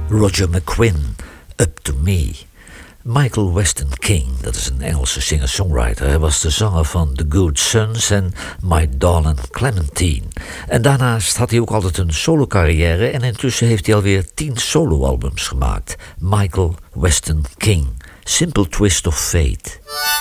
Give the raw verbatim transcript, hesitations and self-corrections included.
Roger McQuinn, Up to Me. Michael Weston King, dat is een Engelse singer-songwriter. Hij was de zanger van The Good Sons en My Darling Clementine. En daarnaast had hij ook altijd een solo-carrière en intussen heeft hij alweer tien solo-albums gemaakt. Michael Weston King, Simple Twist of Fate.